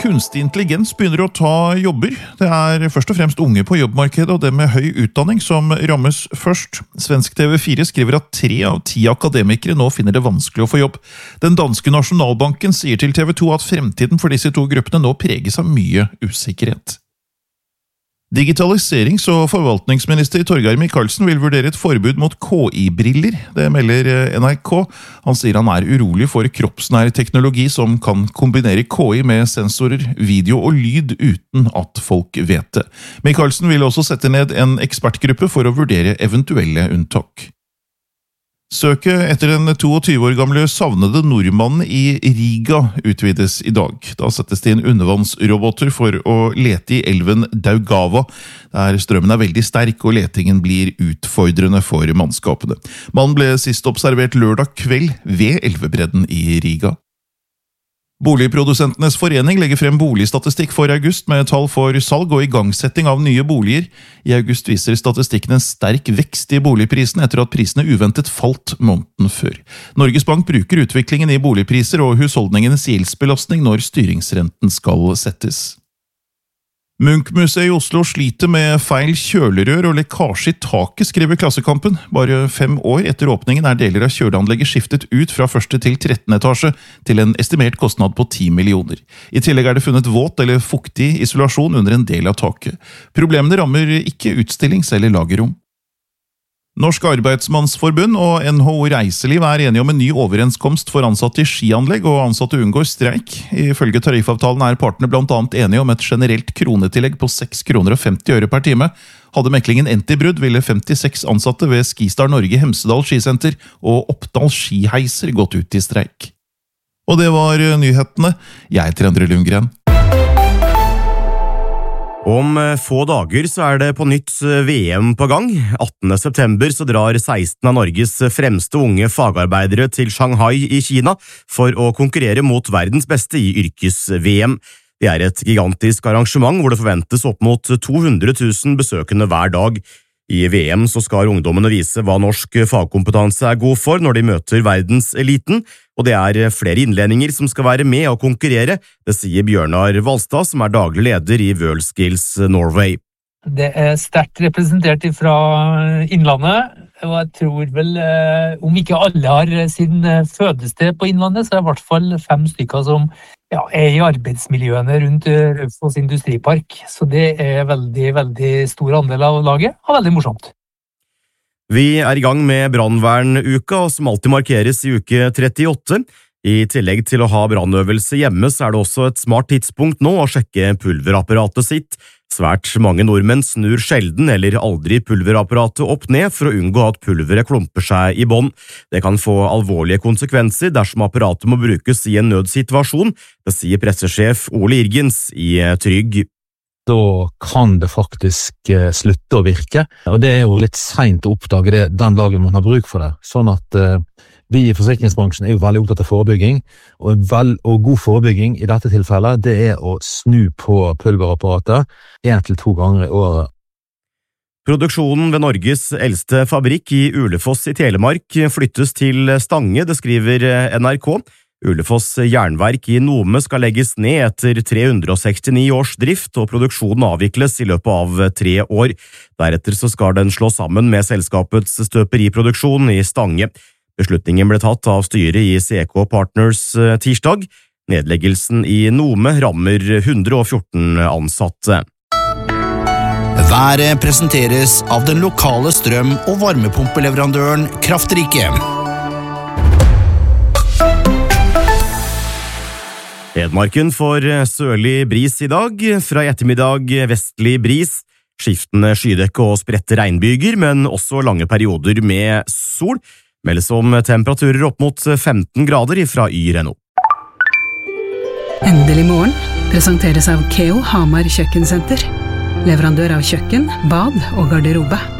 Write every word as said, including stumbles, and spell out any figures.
kunstig intelligens begynner å ta jobber. Det er først og fremst unge på jobbmarkedet og dem med høy utdanning som rammes først. Svensk T V fire skriver at tre av ti akademikere nå finner det vanskelig å få jobb. Den danske nasjonalbanken sier til T V to at fremtiden for disse to gruppene nå preges av mye usikkerhet. Digitaliserings- og forvaltningsminister Torgeir Micaelsen vil vurdere et forbud mot K I-briller. Det melder N R K. Han sier han er urolig for kroppsnær teknologi som kan kombinere K I med sensorer, video og lyd uten at folk vet det. Micaelsen vil også sette ned en ekspertgruppe for å vurdere eventuelle unntak. Søket etter den tjueto år gamle savnede nordmannen i Riga utvides i dag. Da settes det inn undervannsroboter for å lete i elven Daugava, der strømmen er veldig sterk og letingen blir utfordrende for mannskapene. Mannen ble sist observert lørdag kveld ved elvebredden i Riga. Boligprodusentenes forening legger frem boligstatistikk for august med tall for salg og igangsetting av nye boliger. I august viser statistikken en sterk vekst i boligprisene etter at prisene uventet falt måneden før. Norges Bank bruker utviklingen i boligpriser og husholdningenes gjeldsbelastning når styringsrenten skal settes. Munch-museet i Oslo sliter med feil kjølerør og lekkasje i taket, skriver Klassekampen. Bare fem år etter åpningen er deler av kjøleanlegget skiftet ut fra første til trettende etasje til en estimert kostnad på ti millioner. I tillegg er det funnet våt eller fuktig isolasjon under en del av taket. Problemene rammer ikke utstillings- eller lagerrom. Norsk Arbeidsmannsforbund og N H O Reiseliv er enige om en ny overenskomst for ansatte i skianlegg, og ansatte unngår streik. Ifølge tariffavtalen er partene blant annet enige om et generelt kronetillegg på seks kroner og femti øre per time. Hadde meklingen endt i brudd, ville femtiseks ansatte ved Skistar Norge Hemsedal skisenter og Oppdal skiheiser gått ut i streik. Og det var nyhetene. Jeg heter Endre Lundgren. Om få dager så er det på nytt V M på gang. attende september så drar seksten av Norges fremste unge fagarbeidere til Shanghai i Kina for å konkurrere mot verdens beste i yrkes-V M. Det er et gigantisk arrangement hvor det forventes opp mot to hundre tusen besøkende hver dag. I V M så skal ungdommene vise hva norsk fagkompetanse er god for når de møter verdenseliten, og det er flere innledninger som skal være med å konkurrere, det sier Bjørnar Valstad, som er daglig leder i WorldSkills Norway. Det er sterkt representert fra Innlandet, og jeg tror vel, om ikke alle har sin fødested på Innlandet, så er det i hvert fall fem stykker som ja, er i arbeidsmiljøene rundt Raufoss industripark. Så det er veldig, veldig stor andel av laget, og veldig morsomt. Vi er i gang med brannvernuka, som alltid markeres i uke trettiåtte. I tillegg til å ha brannøvelse hjemme, så er det også et smart tidspunkt nå å sjekke pulverapparatet sitt. Svært mange nordmenn snur sjelden eller aldri pulverapparatet opp ned for å unngå at pulveret klumper seg i bånd. Det kan få alvorlige konsekvenser dersom apparatet må brukes i en nødsituasjon, det sier pressesjef Ole Irgens i Trygg. Da kan det faktisk slutte å virke, og det er jo litt sent å oppdage det den dagen man har bruk for det. Sånn at uh, vi i forsikringsbransjen er jo veldig opptatt av forebygging, og, en vel, og god forebygging i dette tilfellet, det er å snu på pulverapparatet en til to ganger i året. Produksjonen ved Norges eldste fabrikk i Ulefoss i Telemark flyttes til Stange, det skriver N R K. Ulefoss jernverk i Nome skal legges ned etter tre hundre sekstini års drift, og produksjonen avvikles i løpet av tre år. Deretter så skal den slå sammen med selskapets støperiproduksjon i Stange. Beslutningen ble tatt av styret i C K Partners tirsdag. Nedleggelsen i Nome rammer hundre og fjorten ansatte. Været presenteres av den lokale strøm- og varmepumpeleverandøren Kraftrike. Hedmarken får sørlig bris i dag, fra i ettermiddag vestlig bris, skiftende skydekke og spredte regnbyger, men også lange perioder med sol. Meldes om temperaturer opp mot femten grader fra Yr N O. Endelig morgen presenteres av Keo Hamar Kjøkkensenter. Leverandør av kjøkken, bad og garderobe.